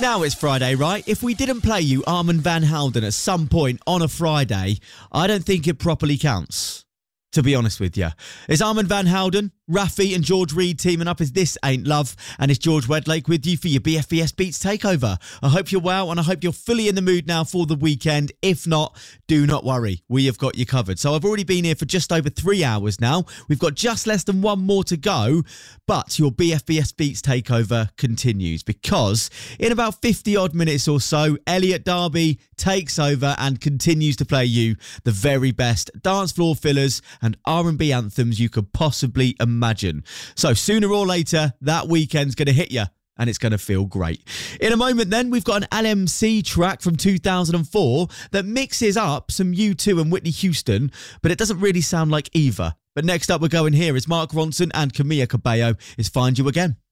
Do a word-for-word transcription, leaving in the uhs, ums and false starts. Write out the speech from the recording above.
Now it's Friday, right? If we didn't play you Armand van Helden at some point on a Friday, I don't think it properly counts, to be honest with you. It's Armand van Helden, Rafi and George Reed teaming up as This Ain't Love, and it's George Wedlake with you for your B F B S Beats Takeover. I hope you're well, and I hope you're fully in the mood now for the weekend. If not, do not worry. We have got you covered. So I've already been here for just over three hours now. We've got just less than one more to go, but your B F B S Beats Takeover continues because in about fifty odd minutes or so, Elliot Darby takes over and continues to play you the very best dance floor fillers and R and B anthems you could possibly imagine. So sooner or later, that weekend's going to hit you and it's going to feel great. In a moment then, we've got an L M C track from two thousand four that mixes up some U two and Whitney Houston, but it doesn't really sound like either. But next up we're going here is Mark Ronson and Camilla Cabello is Find You Again.